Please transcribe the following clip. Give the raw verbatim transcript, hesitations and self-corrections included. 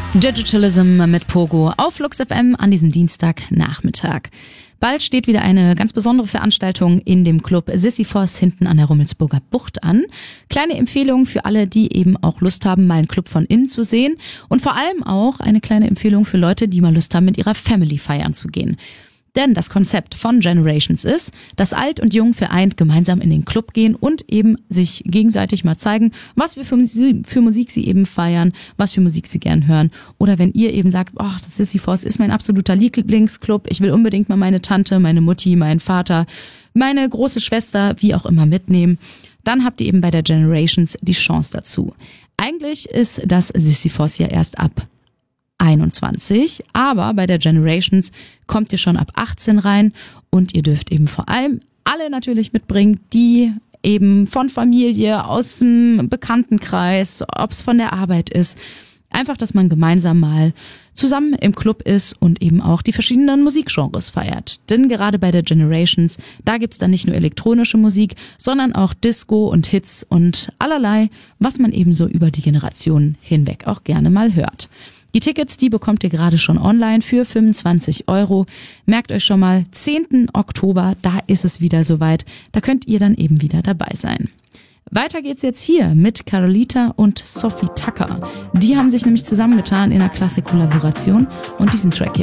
Digitalism mit Pogo auf Flux F M an diesem Dienstagnachmittag. Bald steht wieder eine ganz besondere Veranstaltung in dem Club Sisyphos hinten an der Rummelsburger Bucht an. Kleine Empfehlung für alle, die eben auch Lust haben, mal einen Club von innen zu sehen. Und vor allem auch eine kleine Empfehlung für Leute, die mal Lust haben, mit ihrer Family feiern zu gehen. Denn das Konzept von Generations ist, dass Alt und Jung vereint gemeinsam in den Club gehen und eben sich gegenseitig mal zeigen, was wir für Musik, für Musik sie eben feiern, was für Musik sie gern hören. Oder wenn ihr eben sagt, oh, das Sisyphos ist mein absoluter Lieblingsclub, ich will unbedingt mal meine Tante, meine Mutti, meinen Vater, meine große Schwester, wie auch immer mitnehmen, dann habt ihr eben bei der Generations die Chance dazu. Eigentlich ist das Sisyphos ja erst ab einundzwanzig, aber bei der Generations kommt ihr schon ab achtzehn rein und ihr dürft eben vor allem alle natürlich mitbringen, die eben von Familie, aus dem Bekanntenkreis, ob es von der Arbeit ist. Einfach, dass man gemeinsam mal zusammen im Club ist und eben auch die verschiedenen Musikgenres feiert. Denn gerade bei der Generations, da gibt's dann nicht nur elektronische Musik, sondern auch Disco und Hits und allerlei, was man eben so über die Generationen hinweg auch gerne mal hört. Die Tickets, die bekommt ihr gerade schon online für fünfundzwanzig Euro. Merkt euch schon mal, zehnten Oktober, da ist es wieder soweit. Da könnt ihr dann eben wieder dabei sein. Weiter geht's jetzt hier mit Carolita und Sophie Tucker. Die haben sich nämlich zusammengetan in einer klasse Kollaboration und diesen Track hier